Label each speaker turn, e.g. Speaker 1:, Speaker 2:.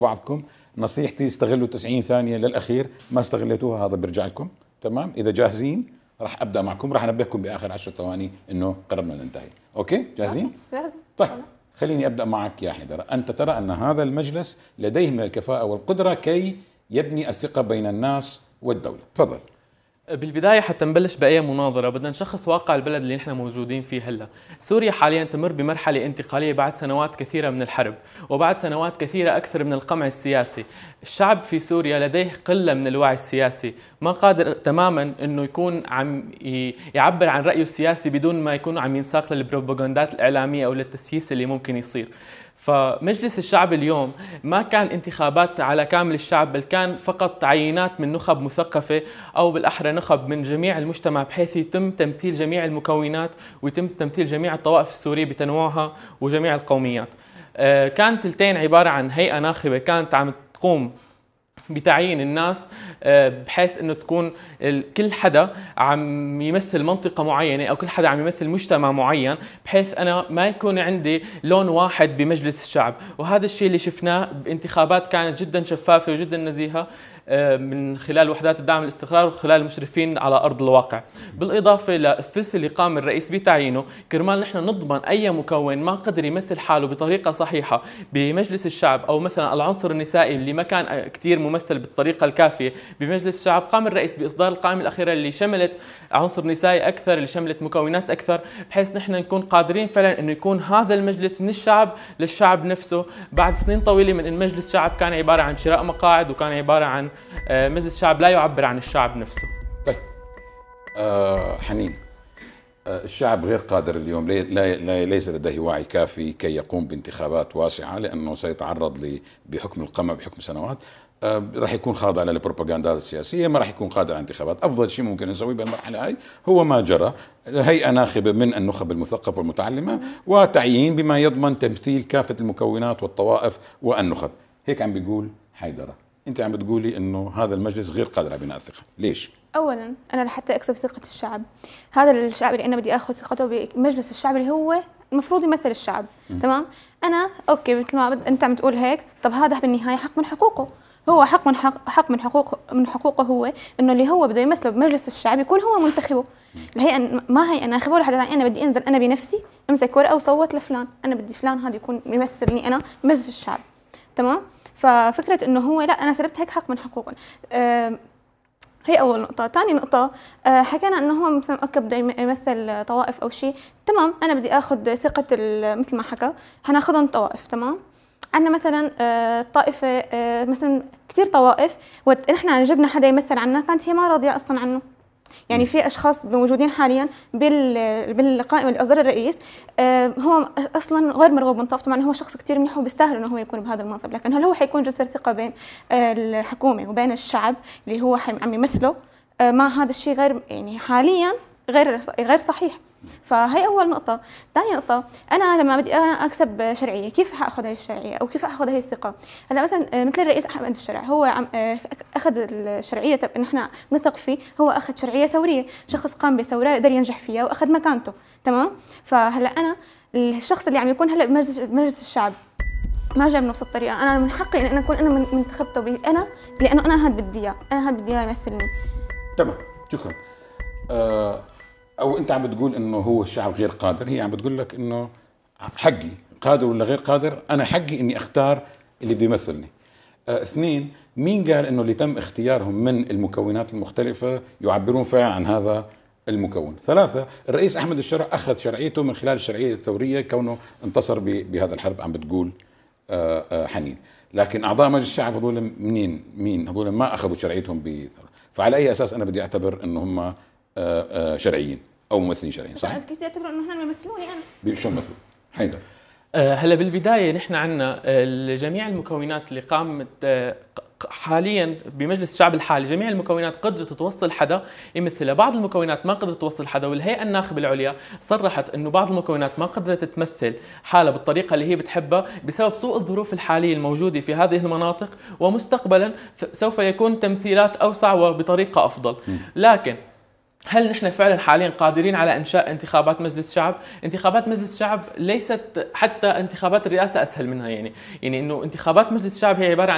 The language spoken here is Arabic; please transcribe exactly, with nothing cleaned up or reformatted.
Speaker 1: بعضكم. نصيحتي استغلوا تسعين ثانية للأخير، ما استغليتوها هذا بيرجع لكم. تمام، إذا جاهزين راح أبدأ معكم، راح أنبهكم بآخر عشر ثواني إنه قربنا ننتهي. أوكي جاهزين؟
Speaker 2: جاهزين.
Speaker 1: طيب خليني أبدأ معك يا حيدر. أنت ترى أن هذا المجلس لديه من الكفاءة والقدرة كي يبني الثقة بين الناس والدولة. تفضل.
Speaker 3: بالبداية حتى نبلش بأي مناظرة بدنا نشخص واقع البلد اللي نحن موجودين فيه هلا. سوريا حاليا تمر بمرحلة انتقالية بعد سنوات كثيرة من الحرب وبعد سنوات كثيرة أكثر من القمع السياسي. الشعب في سوريا لديه قلة من الوعي السياسي، ما قادر تماما انه يكون عم يعبر عن رأيه السياسي بدون ما يكون عم ينساق للبروباغندات الإعلامية أو للتسييس اللي ممكن يصير. فمجلس الشعب اليوم ما كان انتخابات على كامل الشعب، بل كان فقط تعيينات من نخب مثقفة أو بالأحرى نخب من جميع المجتمع، بحيث يتم تمثيل جميع المكونات ويتم تمثيل جميع الطوائف السورية بتنوعها وجميع القوميات. كانت تلتين عبارة عن هيئة ناخبة كانت عم تقوم بتعيين الناس بحيث انه تكون كل حدا عم يمثل منطقة معينة او كل حدا عم يمثل مجتمع معين، بحيث انا ما يكون عندي لون واحد بمجلس الشعب. وهذا الشيء اللي شفناه بانتخابات كانت جدا شفافة وجدا نزيهة من خلال وحدات الدعم والاستقرار وخلال المشرفين على ارض الواقع. بالاضافه للثلث اللي قام الرئيس بتعيينه، كرمال نحن نضمن اي مكون ما قدر يمثل حاله بطريقه صحيحه بمجلس الشعب، او مثلا العنصر النسائي اللي ما كان كثير ممثل بالطريقه الكافيه بمجلس الشعب، قام الرئيس باصدار القائمه الاخيره اللي شملت عنصر نسائي اكثر، اللي شملت مكونات اكثر، بحيث نحن نكون قادرين فعلا انه يكون هذا المجلس من الشعب للشعب نفسه. بعد سنين طويله من ان مجلس الشعب كان عباره عن شراء مقاعد وكان عباره عن مجلس الشعب لا يعبر عن الشعب نفسه.
Speaker 1: طيب آه حنين، آه الشعب غير قادر اليوم، لي لي ليس لديه وعي كافي كي يقوم بانتخابات واسعة، لأنه سيتعرض بحكم القمع بحكم سنوات. آه راح يكون خاضع للبروباغندا السياسية، ما راح يكون قادر على انتخابات. أفضل شيء ممكن نسويه بالمرحلة هاي هو ما جرى، هيئة ناخبة من النخب المثقفة والمتعلمة وتعيين بما يضمن تمثيل كافة المكونات والطوائف والنخب. هيك عم بيقول حيدرة. انت عم بتقولي انه هذا المجلس غير قادر على بناء الثقه، ليش؟
Speaker 2: اولا انا لحتى اكسب ثقه الشعب، هذا الشعب اللي انا بدي اخذ ثقته بمجلس الشعب اللي هو المفروض يمثل الشعب. م. تمام، انا اوكي مثل ما انت عم تقول هيك، طب هذا بالنهايه حق من حقوقه، هو حق من حق, حق من حقوق من حقوقه هو انه اللي هو بده يمثله بمجلس الشعب يكون هو منتخبه. الهيئه ما هي انا ناخبه ولا حدا ثاني، انا بدي انزل انا بنفسي امسك ورقه وصوت لفلان، انا بدي فلان هذا يكون يمثلني انا بمجلس الشعب. تمام، ففكرة إنه هو لا أنا سلبت هيك حق من حقوقهم. آه هي أول نقطة. ثاني نقطة، آه حكينا إنه هو مثلا أوكي بده يمثل طوائف أو شيء، تمام، أنا بدي آخذ ثقة مثل ما حكى، حناخذهم طوائف. تمام، عندنا مثلا آه طائفة آه مثلا كثير طوائف، ونحن جبنا حدا يمثل عنا كانت هي ما راضية أصلا عنه. يعني في اشخاص موجودين حاليا بالقائمه اللي اصدرها الرئيس، هو اصلا غير مرغوب من طرف، طبعا هو شخص كثير منيح وبيستاهل انه هو يكون بهذا المنصب، لكن هل هو حيكون جسر ثقه بين الحكومه وبين الشعب اللي هو عم يمثله؟ ما هذا الشيء غير يعني حاليا غير غير صحيح. فهي اول نقطه. ثاني نقطه، انا لما بدي انا اكسب شرعيه، كيف حاخذ هي الشرعيه او كيف اخذ هي الثقه؟ هلا مثلا مثل الرئيس احمد الشرع، هو عم اخذ الشرعيه تبع ان احنا نثق فيه، هو اخذ شرعيه ثوريه، شخص قام بثوره قدر ينجح فيها واخذ مكانته. تمام، فهلا انا الشخص اللي عم يكون هلا بمجلس مجلس الشعب ما جاي بنفس الطريقه، انا من حقي ان انا اكون انا من انتخبته بي انا، لانه انا هاد بدي اياه، انا هاد بدي اياه يمثلني.
Speaker 1: تمام، شكرا. أه او انت عم بتقول انه هو الشعب غير قادر، هي عم بتقول لك انه حقي قادر ولا غير قادر، انا حقي اني اختار اللي بيمثلني. أه اثنين، مين قال انه اللي تم اختيارهم من المكونات المختلفة يعبرون فعلا عن هذا المكون؟ ثلاثة، الرئيس احمد الشرع اخذ شرعيته من خلال الشرعية الثورية كونه انتصر بهذا الحرب، عم بتقول أه أه حنين، لكن اعضاء مجلس الشعب هذول منين؟ مين هذول ما اخذوا شرعيتهم بثورة؟ فعلى اي اساس انا بدي اعتبر انه هم أه أه شرعيين او ممثلين شرعيين؟ صح؟
Speaker 2: كيف تعتبر انه هن يمثلوني انا؟
Speaker 1: شو مثله؟ حيدر.
Speaker 3: هلا بالبدايه نحن عندنا جميع المكونات اللي قامت حاليا بمجلس الشعب الحالي، جميع المكونات قدرت توصل حدا يمثلها، بعض المكونات ما قدرت توصل حدا، والهيئه الناخبه العليا صرحت انه بعض المكونات ما قدرت تمثل حالها بالطريقه اللي هي بتحبها بسبب سوء الظروف الحاليه الموجوده في هذه المناطق، ومستقبلا سوف يكون تمثيلات اوسع وبطريقه افضل. لكن هل نحن فعلا حاليا قادرين على انشاء انتخابات مجلس شعب؟ انتخابات مجلس شعب ليست حتى انتخابات الرئاسه اسهل منها، يعني يعني انه انتخابات مجلس الشعب هي عباره عن